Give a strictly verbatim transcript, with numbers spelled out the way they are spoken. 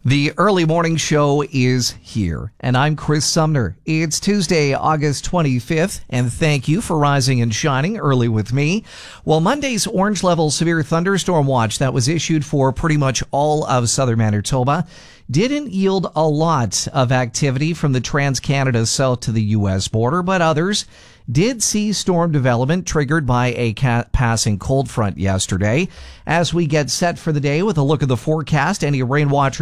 The early morning show is here, and I'm Chris Sumner. It's Tuesday, August twenty-fifth, and thank you for rising and shining early with me. Well, Monday's orange level severe thunderstorm watch that was issued for pretty much all of southern Manitoba didn't yield a lot of activity from the Trans-Canada south to the U S border, but others did see storm development triggered by a ca- passing cold front yesterday. As we get set for the day with a look at the forecast, any rain watchers